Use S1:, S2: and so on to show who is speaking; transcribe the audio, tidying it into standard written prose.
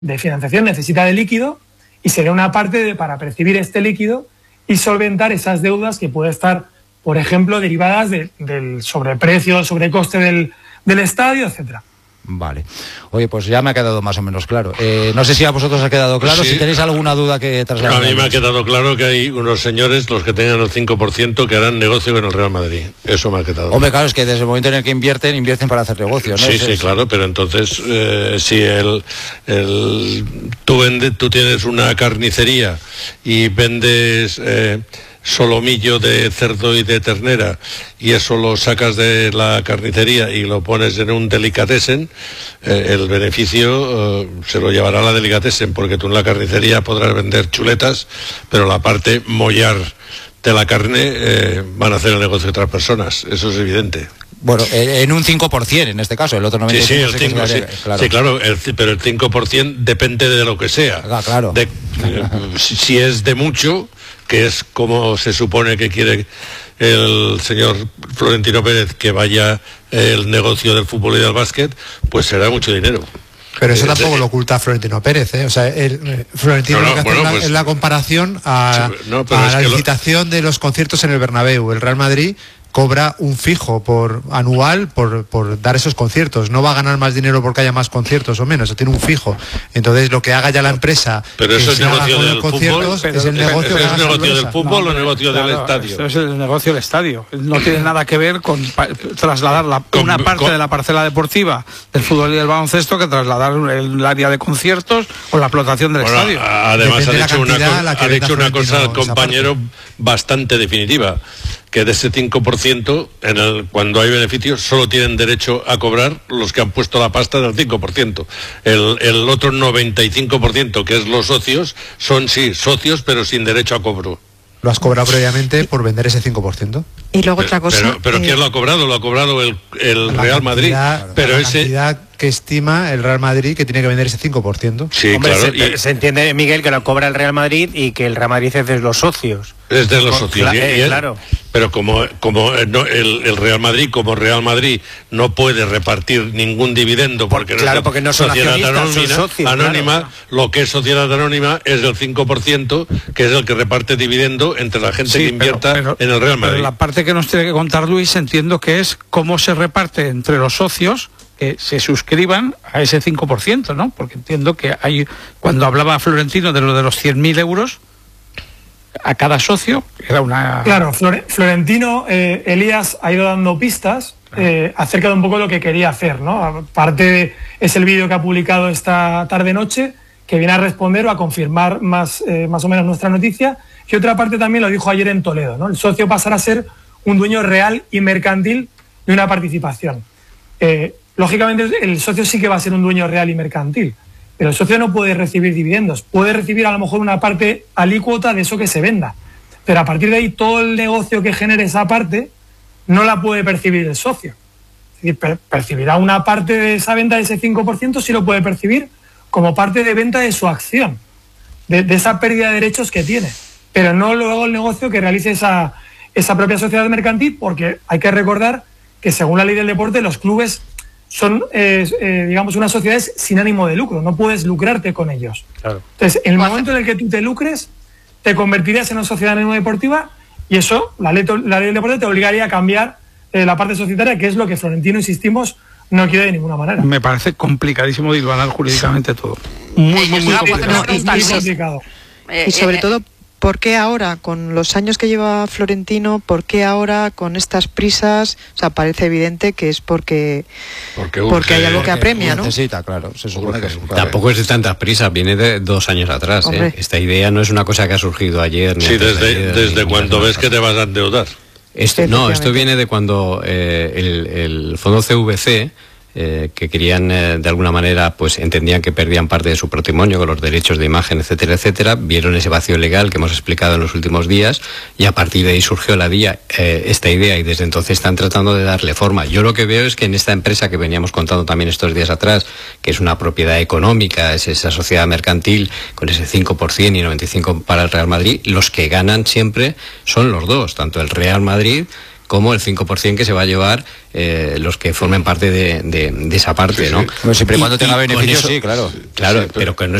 S1: de financiación, necesita de líquido, y sería una parte para percibir este líquido y solventar esas deudas que puede estar, por ejemplo, derivadas del sobreprecio, sobrecoste del estadio, etcétera.
S2: Vale. Oye, pues ya me ha quedado más o menos claro. No sé si a vosotros ha quedado claro, sí. Si tenéis alguna duda que trasladar.
S3: A mí me ha quedado claro que hay unos señores, los que tengan el 5%, que harán negocio con el Real Madrid. Eso me ha quedado.
S2: Hombre, claro, es que desde el momento en el que invierten para hacer negocios, ¿no?
S3: Sí, claro, pero entonces, si tú tienes una carnicería y vendes solomillo de cerdo y de ternera, y eso lo sacas de la carnicería y lo pones en un delicatessen, el beneficio se lo llevará la delicatessen, porque tú en la carnicería podrás vender chuletas, pero la parte mollar de la carne van a hacer el negocio de otras personas, eso es evidente.
S2: Bueno, en un 5% en este caso, el otro 95%.
S3: Sí, el 5%, sí, claro, pero el 5% depende de lo que sea.
S2: Claro.
S3: Si es de mucho, que es como se supone que quiere el señor Florentino Pérez que vaya el negocio del fútbol y del básquet, pues será mucho dinero.
S4: Pero eso tampoco lo oculta Florentino Pérez, ¿eh? O sea, Florentino lo que hace es la comparación a la licitación de los conciertos en el Bernabéu. El Real Madrid cobra un fijo anual por dar esos conciertos. No va a ganar más dinero porque haya más conciertos o menos, tiene un fijo. Entonces lo que haga ya la empresa,
S3: pero eso es negocio del fútbol,
S4: es el negocio
S3: del fútbol o negocio del estadio.
S5: Eso es el negocio del estadio. No tiene nada que ver con trasladar una parte de la parcela deportiva del fútbol y del baloncesto que trasladar el área de conciertos o la explotación del estadio.
S3: Además ha dicho una cosa el compañero bastante definitiva, que de ese 5%, cuando hay beneficios, solo tienen derecho a cobrar los que han puesto la pasta del 5%. El otro 95%, que es los socios, son sí socios, pero sin derecho a cobro.
S4: Lo has cobrado previamente por vender ese 5%.
S6: Y luego otra cosa.
S3: Pero ¿quién lo ha cobrado? Lo ha cobrado el Real Madrid. Pero
S4: la cantidad que estima el Real Madrid que tiene que vender ese 5%.
S3: Sí,
S7: hombre,
S3: claro.
S7: Se entiende, Miguel, que lo cobra el Real Madrid y que el Real Madrid es de los socios.
S3: Es de los socios.
S7: Claro.
S3: Pero como el Real Madrid, como Real Madrid, no puede repartir ningún dividendo porque
S7: no son
S3: sociedad
S7: anónima,
S3: claro. Lo que es sociedad anónima es del 5%, que es el que reparte dividendo entre la gente que invierta en el Real Madrid.
S5: Pero la parte que nos tiene que contar Luis, entiendo que es cómo se reparte entre los socios que se suscriban a ese 5%, ¿no? Porque entiendo que cuando hablaba Florentino de los 100.000 euros a cada socio, era una...
S1: Claro, Florentino, Elías ha ido dando pistas acerca de un poco lo que quería hacer, ¿no? Aparte es el vídeo que ha publicado esta tarde-noche, que viene a responder o a confirmar más o menos nuestra noticia, y otra parte también lo dijo ayer en Toledo, ¿no? El socio pasará a ser un dueño real y mercantil de una participación. Lógicamente el socio sí que va a ser un dueño real y mercantil, pero el socio no puede recibir dividendos, puede recibir a lo mejor una parte alícuota de eso que se venda, pero a partir de ahí todo el negocio que genere esa parte no la puede percibir el socio. Es decir, percibirá una parte de esa venta de ese 5%, sí lo puede percibir como parte de venta de su acción, de esa pérdida de derechos que tiene, pero no luego el negocio que realice esa propia sociedad mercantil, porque hay que recordar que según la ley del deporte los clubes son, digamos, unas sociedades sin ánimo de lucro, no puedes lucrarte con ellos.
S7: Claro.
S1: Entonces, en el momento en el que tú te lucres, te convertirías en una sociedad de ánimo deportiva y eso, la ley del deporte te obligaría a cambiar la parte societaria, que es lo que Florentino, insistimos, no quiere de ninguna manera.
S5: Me parece complicadísimo dilvanar jurídicamente todo. Muy
S1: complicado.
S6: Y sobre todo, ¿por qué ahora, con los años que lleva Florentino, por qué ahora, con estas prisas? O sea, parece evidente que es porque hay algo que apremia, ¿no?
S2: Necesita, claro, se supone que
S8: tampoco es de tantas prisas, viene de 2 años atrás. Esta idea no es una cosa que ha surgido ayer.
S3: Sí, desde cuando ves que te vas a endeudar.
S8: Esto viene de cuando el fondo CVC, que querían de alguna manera, pues entendían que perdían parte de su patrimonio con los derechos de imagen, etcétera, etcétera, vieron ese vacío legal que hemos explicado en los últimos días y a partir de ahí surgió esta idea y desde entonces están tratando de darle forma. Yo lo que veo es que en esta empresa que veníamos contando también estos días atrás, que es una propiedad económica, es esa sociedad mercantil con ese 5% y 95% para el Real Madrid, los que ganan siempre son los dos, tanto el Real Madrid como el 5% que se va a llevar los que formen parte de esa parte, ¿no?
S2: Pues siempre y cuando tenga beneficios, sí, claro.
S8: Claro, pero que no